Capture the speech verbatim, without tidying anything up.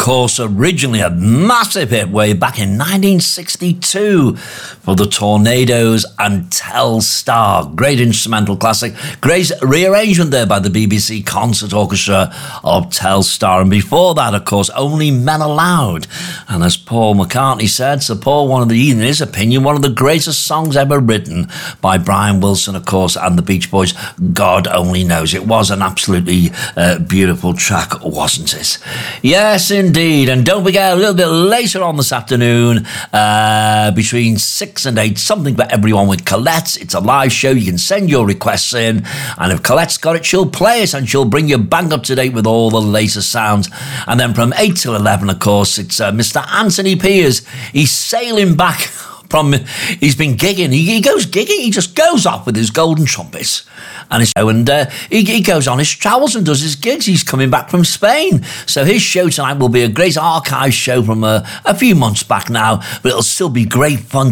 course, originally a massive hit way back in nineteen sixty-two for the Tornadoes and Telstar. Great instrumental classic. Great rearrangement there by the B B C Concert Orchestra of Telstar. And before that, of course, Only Men Allowed. And as Paul McCartney said, Sir Paul, one of the, in his opinion, one of the greatest songs ever written by Brian Wilson, of course, and the Beach Boys, God Only Knows. It was an absolutely uh, beautiful track, wasn't it? Yes, indeed. And don't forget, a little bit later on this afternoon, uh, between six and eight, Something for Everyone with Colette. It's a live show. You can send your requests in, and if Colette's got it, she'll play it, and she'll bring you bang up to date with all the latest sounds. And then from eight till eleven, of course, it's uh, Mister Anthony Piers. He's sailing back from, he's been gigging. He, he goes gigging. He just goes off with his golden trumpets. And, his, and uh, he, he goes on his travels and does his gigs. He's coming back from Spain. So his show tonight will be a great archive show from uh, a few months back now, but it'll still be great fun